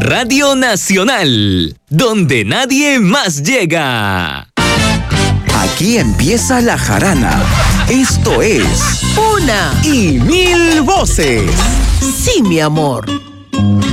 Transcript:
Radio Nacional, donde nadie más llega. Aquí empieza la jarana. Esto es Una y mil voces. Sí, mi amor.